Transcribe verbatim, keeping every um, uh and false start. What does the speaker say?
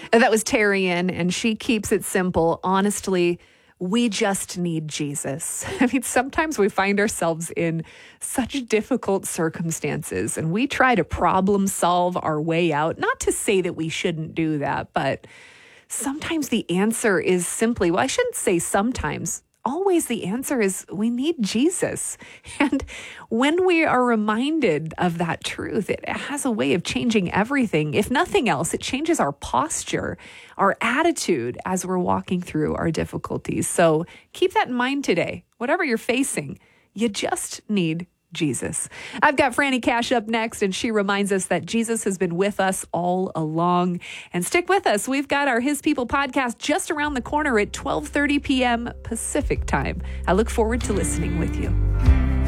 That was Terry Ann, and she keeps it simple. Honestly, we just need Jesus. I mean, sometimes we find ourselves in such difficult circumstances, and we try to problem solve our way out. Not to say that we shouldn't do that, but sometimes the answer is simply, well, I shouldn't say sometimes. Always the answer is we need Jesus. And when we are reminded of that truth, it has a way of changing everything. If nothing else, it changes our posture, our attitude as we're walking through our difficulties. So keep that in mind today. Whatever you're facing, you just need Jesus. I've got Franny Cash up next, and she reminds us that Jesus has been with us all along. And stick with us. We've got our His People podcast just around the corner at twelve thirty p.m. Pacific time. I look forward to listening with you.